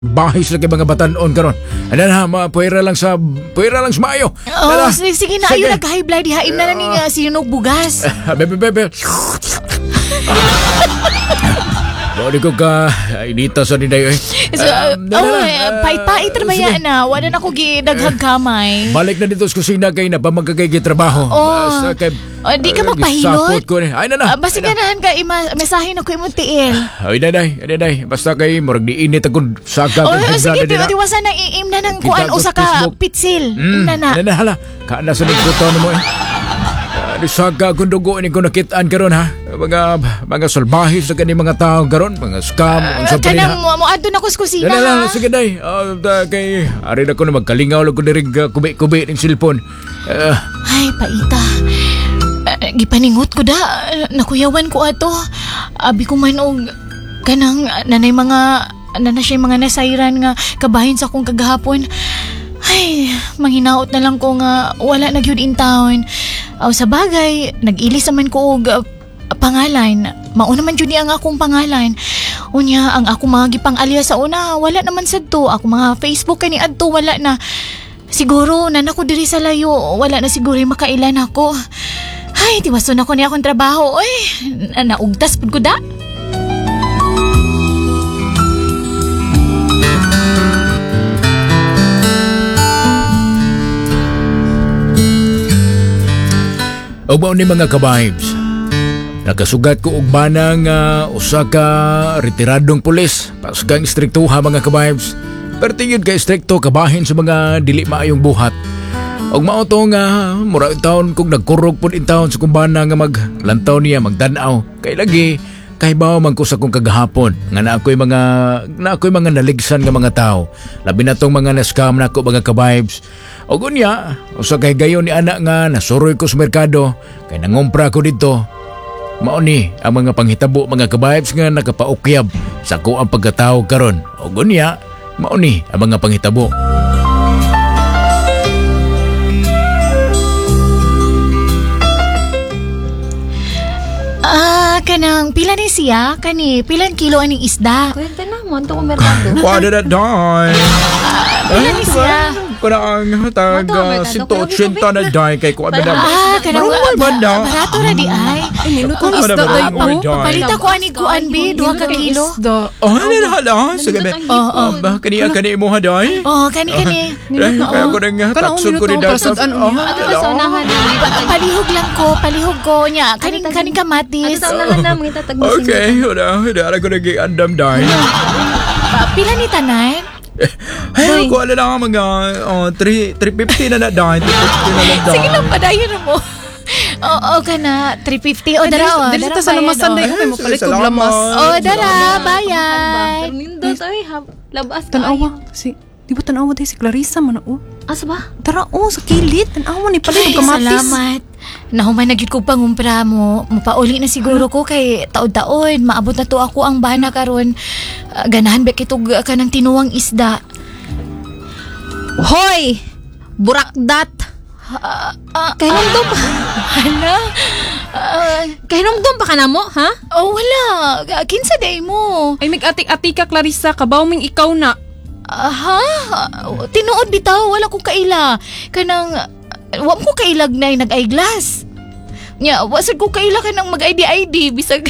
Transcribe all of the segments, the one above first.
bahis lagi mga batanon karon. Ano na, puwera lang sa mayo. Oh, sige na, ayun nag-high blood. Haim na ni sinunog bugas. Bebe. Bawali ko ka, inita sa niday eh. Pait-pait ramaya na. Wala na ko gidaghag kamay. Balik na dito sa kusina kay na pa magkakay-trabaho. Di ka magpahilot. Sapot ko ni. Ay na. Basta ganahan ka, mesahin ako imong tiil. Ay daday. Basta kay murag di init akong saka. Sige, tiwasan na iim na ng kuan o saka pitsil. Na. Hala. Kaana sa nagkuto mo eh. Saga kung dugo ni ko nakitaan karon ha. Mga salbahis na kani mga tao karon, mga scam unsa pa kanang mo adto na ko sa kusina. Dala, sige day. Kay ari na ko na magkalingaw lang ko diri kubi ning cellphone. Ay paita. Gipaningot ko da. Nakuyawan ko ato. Abi ko man og kanang nanay mga siya mga nasayran nga kabahin sa akong kagahapon. Ay, manghinaot na lang ko nga wala na gyud in town. Sa bagay, nag-ilis naman ko og pangalan. Mauna man jud ang akong pangalan. Unya, ang ako mga gipang-alias sa una, wala naman sadto. Ako mga Facebook kani adto wala na. Siguro nanako diri sa layo, wala na siguro makailan ako. Ay, tiwason ako ni akong trabaho. Oy, naugtas pud ko da. Og mao ni mga ka-vibes. Nakasugat ko og bana nga usa ka retiradong pulis. Pasgang istriktuha mga ka-vibes. Pero tingid ka istrikto kabahin sa mga dili maayong buhat. Og mao to nga mura taon kung nagkurog pud in taon sa kumbana nga maglantaw niya magdan-aw. Kay lagi kay bawo man ko sa kong kagahapon nga na ako'y mga naligsan nga mga tao. Labi na tong mga na-scam na ako mga ka-vibes. O gunya, usa kay gayon ni anak nga nasuroy ko sa merkado kay nangumpra ko dito. Mao ni ang mga panghitabo mga ka-vibes nga nakapaukyab sa ko ang pagkatao karon. O gunya, mao ni ang mga panghitabo. Kanang pila ni siya? Pilan kilo aning isda? Kwenta na mo, ito ko merkado. Wala na dahi. Pila ni siya? Kanang taga 180 na dahi kay ko abada. Kanang barato na di ay. Kung isda tayo po. Palita ko ani ko anbi 2 ka kilo. Hala. Sige be. Kani mo haday? Kani. Kaya ko nang taksod ko ni Dasap. Palihog ko niya. Kaning kamatis. Okay, wala ko nag-iandam dahil. Pila ni tanan? Ay, ko ala lang mga 350 na dahil. 350 na lang dahil. Sige lang, padayon mo. Oo ka na, 350. O, dara. Dali ta sa lamasan day. Okay, mapalit ko lamas. O, dara, bayan. Nindot, ay, labas ka. Tanawa, di ba tanawa day si Clarissa man o? Asa ba? Tara sa kilid. Tanawa ni palit ko kamatis. Salamat. Nahuman na gyud ko pangumpra mo. Mapauli na siguro ko kay taod-taod. Maabot na to ako ang bana karon. Ganahan ba kitog ka ng tinuwang isda? Hoy! Burakdat! Kahinumdum pa. Hala? Kahinumdum pa ka na mo, ha? Wala. Kinsa day mo? Ay, mig-atik-atik ka, Clarissa. Kabaw ming ikaw na. Tinuod bitaw. Wala kong kaila. Kanang... Wam ko kailag na nag-eyeglass. Nya, wasad ko kaila ka ng mag-ID-ID. Bisag...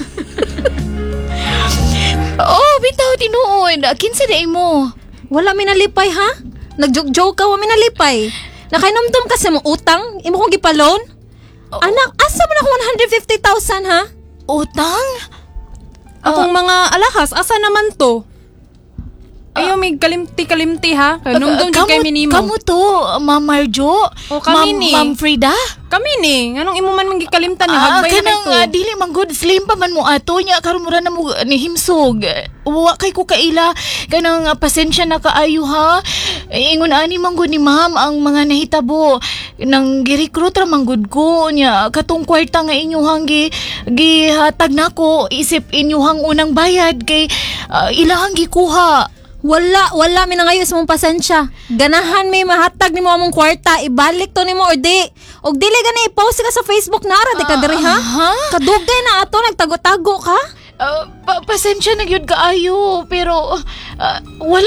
bitaw, tinuod. Kinsa day mo? Wala minalipay, ha? Nag-joke ka, wala minalipay. Nakainomdom ka sa mong utang? Imo kong gipalon? Anak, asa mo na akong 150,000, ha? Utang? Akong mga alahas, asa naman to? Ayaw, may kalimti ha? Kanumdum di kay minimo. Kamu to, Ma'am Marjo? Kami ni. Ma'am Frida? Kami ni. Anong imo man mangikalimtan ni? Hagbay na ito. Kanang dili man good. Slim pa man mo ato niya. Karon mura na mo ni himsog. Wa kay ko kaila. Kanang pasensya na kaayo ha. Ingon ani man good ni ma'am ang mga nahitabo. Nang gi-recruit ra man good ko niya. Katong kwarta nga inyuhang gihatag nako. Isip inyuhang unang bayad kay ilahang gikuha. Wala mi na ngayon sa mong pasensya. Ganahan may mahatag ni mo among kwarta, ibalik to nimo or di. Og dili gani i-post ka sa Facebook nara di ka diri ha? Kadugay na ato nagtago-tago ka. Pasensya na gyud kaayo pero wala